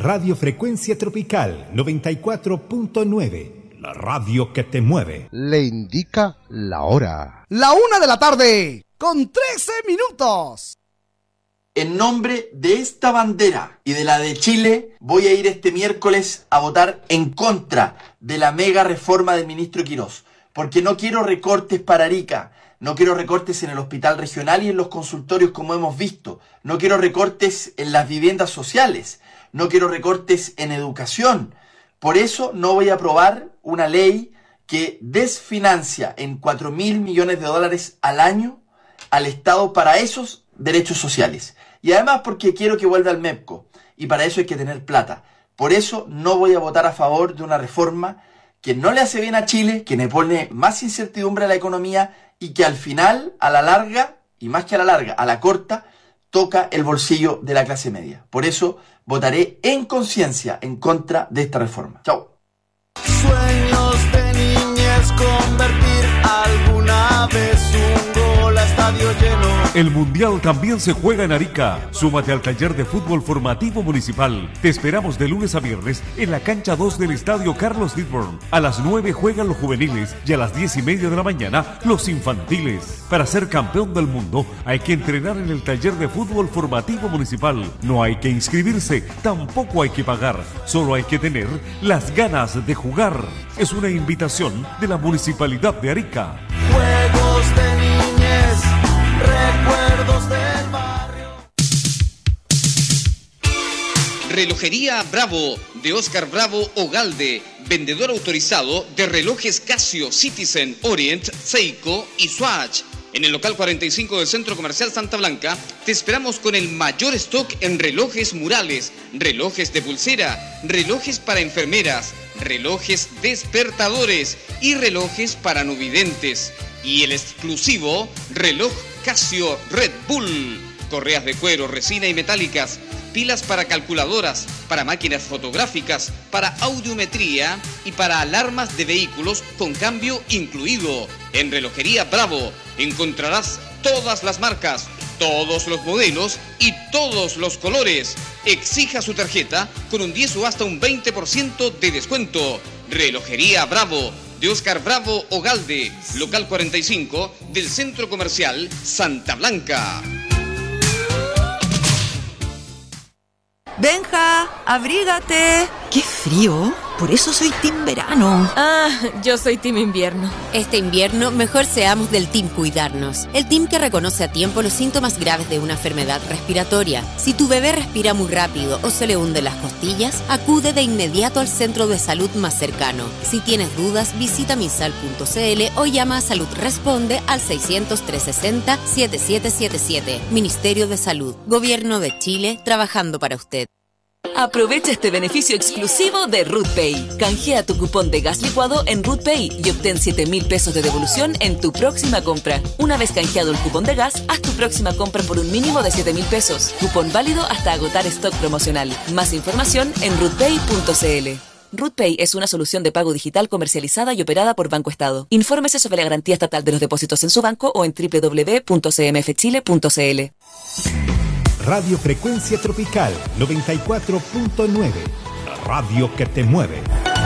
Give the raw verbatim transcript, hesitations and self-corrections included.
Radio Frecuencia Tropical noventa y cuatro punto nueve, la radio que te mueve. Le indica la hora. La una de la tarde, con trece minutos. En nombre de esta bandera y de la de Chile, voy a ir este miércoles a votar en contra de la mega reforma del ministro Quirós, porque no quiero recortes para Arica, no quiero recortes en el hospital regional y en los consultorios como hemos visto, no quiero recortes en las viviendas sociales, no quiero recortes en educación. Por eso no voy a aprobar una ley que desfinancia en cuatro mil millones de dólares al año al Estado para esos derechos sociales. Y además porque quiero que vuelva al MEPCO, y para eso hay que tener plata. Por eso no voy a votar a favor de una reforma que no le hace bien a Chile, que le pone más incertidumbre a la economía y que al final, a la larga, y más que a la larga, a la corta, toca el bolsillo de la clase media. Por eso votaré en conciencia en contra de esta reforma. Chao. Sueños de niñez, convertir alguna vez un gol a estadio lleno. El Mundial también se juega en Arica. Súmate al taller de fútbol formativo municipal. Te esperamos de lunes a viernes en la cancha dos del estadio Carlos Didborn. A las nueve juegan los juveniles y a las diez y media de la mañana los infantiles. Para ser campeón del mundo hay que entrenar en el taller de fútbol formativo municipal. No hay que inscribirse, tampoco hay que pagar. Solo hay que tener las ganas de jugar. Es una invitación de la Municipalidad de Arica. Juegos de niñez, recuerdos del barrio. Relojería Bravo, de Oscar Bravo Ogalde, vendedor autorizado de relojes Casio, Citizen, Orient, Seiko y Swatch. En el local cuarenta y cinco del Centro Comercial Santa Blanca, te esperamos con el mayor stock en relojes murales, relojes de pulsera, relojes para enfermeras, relojes despertadores y relojes para no videntes. Y el exclusivo reloj Casio Red Bull. Correas de cuero, resina y metálicas, pilas para calculadoras, para máquinas fotográficas, para audiometría y para alarmas de vehículos con cambio incluido. En Relojería Bravo encontrarás todas las marcas, todos los modelos y todos los colores. Exija su tarjeta con un diez o hasta un veinte por ciento de descuento. Relojería Bravo, de Oscar Bravo Ogalde, local cuarenta y cinco del Centro Comercial Santa Blanca. Benja, abrígate. ¡Qué frío! Por eso soy team verano. Ah, yo soy team invierno. Este invierno, mejor seamos del team cuidarnos. El team que reconoce a tiempo los síntomas graves de una enfermedad respiratoria. Si tu bebé respira muy rápido o se le hunden las costillas, acude de inmediato al centro de salud más cercano. Si tienes dudas, visita misal punto c l o llama a Salud Responde al seiscientos, trescientos sesenta, setenta y siete setenta y siete. Ministerio de Salud. Gobierno de Chile, trabajando para usted. Aprovecha este beneficio exclusivo de RootPay. Canjea tu cupón de gas licuado en RootPay y obtén siete mil pesos de devolución en tu próxima compra. Una vez canjeado el cupón de gas, haz tu próxima compra por un mínimo de siete mil pesos. Cupón válido hasta agotar stock promocional. Más información en rootpay punto c l. RootPay es una solución de pago digital comercializada y operada por Banco Estado. Infórmese sobre la garantía estatal de los depósitos en su banco o en doble u doble u doble u punto c m f chile punto c l. Radio Frecuencia Tropical noventa y cuatro punto nueve, la radio que te mueve.